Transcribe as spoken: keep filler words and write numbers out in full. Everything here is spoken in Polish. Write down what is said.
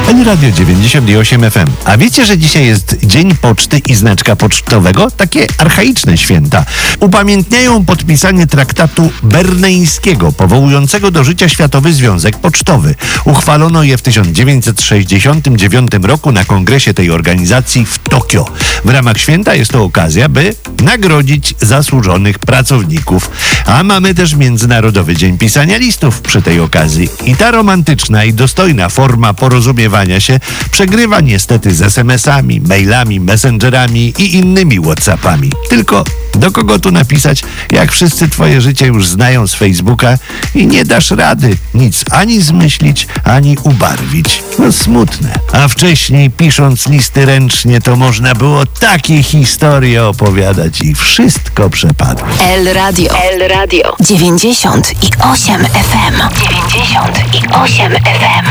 Radio dziewięćdziesiąt osiem F M. A wiecie, że dzisiaj jest Dzień Poczty i Znaczka Pocztowego? Takie archaiczne święta. Upamiętniają podpisanie traktatu berneńskiego, powołującego do życia Światowy Związek Pocztowy. Uchwalono je w tysiąc dziewięćset sześćdziesiątym dziewiątym roku na kongresie tej organizacji w Tokio. W ramach święta jest to okazja, by nagrodzić zasłużonych pracowników. A mamy też Międzynarodowy Dzień Pisania Listów przy tej okazji. I ta romantyczna i dostojna forma porozumiewania się przegrywa niestety z es em esami, mailami, messengerami i innymi whatsappami. Tylko do kogo tu napisać, jak wszyscy twoje życie już znają z Facebooka i nie dasz rady nic ani zmyślić, ani ubarwić. No smutne. A wcześniej, pisząc listy ręcznie, to można było takie historie opowiadać i wszystko przepadło. El Radio. El Radio. dziewięćdziesiąt osiem F M. dziewięćdziesiąt osiem F M.